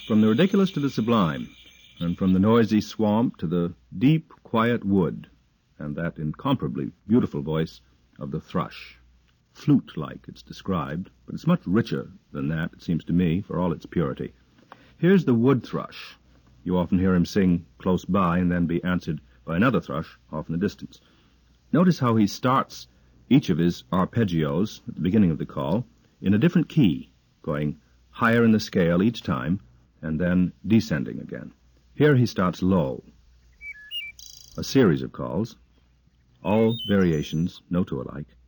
From the ridiculous to the sublime, and from the noisy swamp to the deep, quiet wood, and that incomparably beautiful voice of the thrush. Flute-like, it's described, but it's much richer than that, it seems to me, for all its purity. Here's the wood thrush. You often hear him sing close by and then be answered by another thrush off in the distance. Notice how he starts each of his arpeggios at the beginning of the call in a different key, going higher in the scale each time and then descending again. Here he starts low. A series of calls, all variations, no two alike,